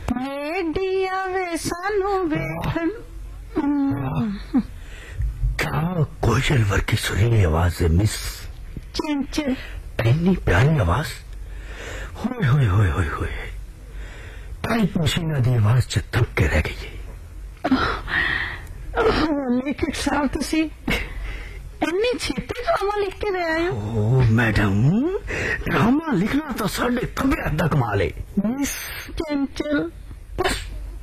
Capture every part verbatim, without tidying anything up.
radio वे सानू वेखन क्या कोयल वर्गी सुरीली आवाज है मिस चंचल इतनी प्यारी आवाज होए होए होए होए होए टाइप मशीना दी आवाज च थक के रह गई है लेखक साहब तुसी इन्नी छेती ड्रामा लिख के ले आए हो ओ मैडम ड्रामा लिखना तो साढ़े तबियत दा कमाल है मिस चंचल बस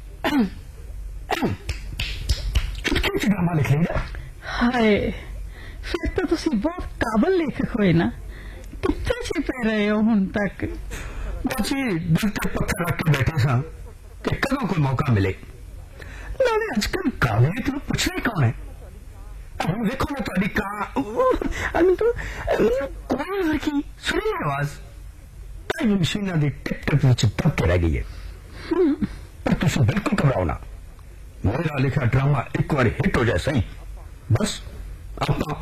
चुटकी च ड्रामा लिख लेगा हाय फिर तो तुसी बहुत काबिल लेखक होए ना कितने छिपे रहे हो हुन तक बच्ची दिल तक पत्थर रख के बैठे सा कि कदों कोई मौका मिले नाले आजकल काबिलियत में पूछना ही कौन है अब देखो ना थोड़ी कहा तो कोयल वर्गी सुरीली आवाज टाइम मशीना दी टिप टिप विच दब के रह गई है पर तुम बिल्कुल घबराओ ना मेरा लिखा ड्रामा एक बार हिट हो जाए सही बस अपना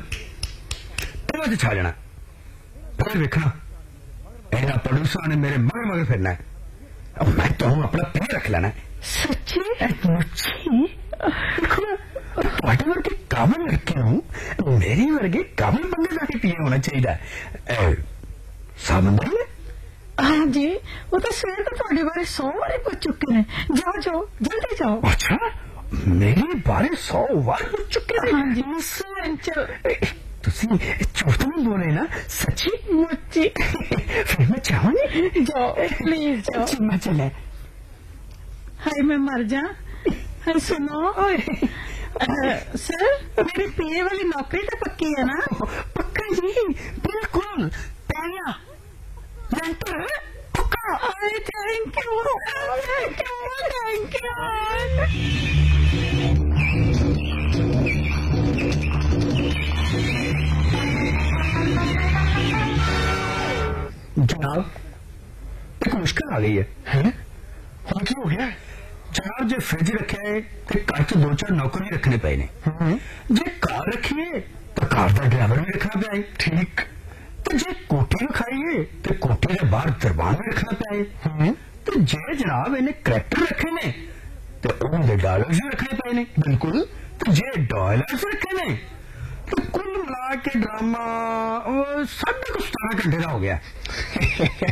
छा जाना फिर देखना एना प्रोड्यूसर ने मेरे मगे मगे फिरना है अब मैं तो हूं अपना पैर रख लेना है सच्ची मुझी देखो वर्गे काबिल रखे हूं मेरी वर्गे काबिल बंदे जाके पिए होना चाहिए सामंदर में हाँ जी वो तो सवेर को थोड़े बारे सौ बारे पूछ चुके हैं जाओ जाओ जल्दी जाओ अच्छा मेरे बारे सौ बार पूछ चुके हैं हाँ जी चंचल तुसी झूठ नहीं बोले ना सच्ची मुझे फिर मैं चाहूंगी जाओ प्लीज जाओ मैं चले हाय मैं मर जा हाय सुनो सर मेरी पीए वाली नौकरी तो पक्की है ना पक्का जी बिल्कुल पहला लेंटर पक्का hi thank you thank you thank you जनाब एक मुश्किल आ गई है हैं और क्या हो गया जनाब जो फ्रिज रखे है तो घर च दो चार नौकर भी रखने पे ने जे कार रखिए तो कार का ड्राइवर भी रखना पे ठीक तो जे कोठी रखाइए तो कोठी के बाहर दरबान भी रखना पे तो जे जनाब इन्हें करैक्टर रखे ने तो उन्हें डायलॉग्स भी रखने पे ने बिल्कुल तो जे डायलॉग्स रखे ने तो कुल मिला के ड्रामा साढ़े कुछ सतारह घंटे का हो गया